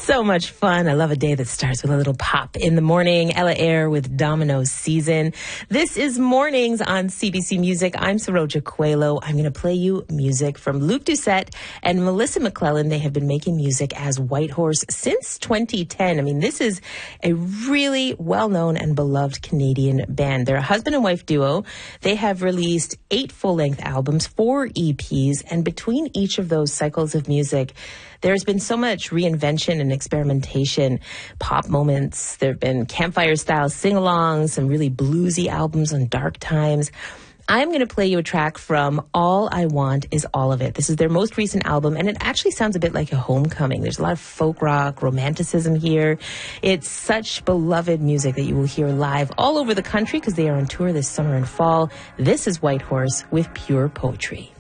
So much fun. I love a day that starts with a little pop in the morning. Ella Eyre with Domino Season. This is Mornings on CBC Music. I'm Saroja Coelho. I'm going to play you music from Luke Doucette and Melissa McClellan. They have been making music as Whitehorse since 2010. I mean, this is a really well-known and beloved Canadian band. They're a husband and wife duo. They have released 8 full-length albums, 4 EPs, and between each of those cycles of music, there's been so much reinvention and experimentation, pop moments. There have been campfire-style sing-alongs, some really bluesy albums on dark times. I'm going to play you a track from All I Want Is All of It. This is their most recent album, and it actually sounds a bit like a homecoming. There's a lot of folk rock, romanticism here. It's such beloved music that you will hear live all over the country because they are on tour this summer and fall. This is Whitehorse with Pure Poetry.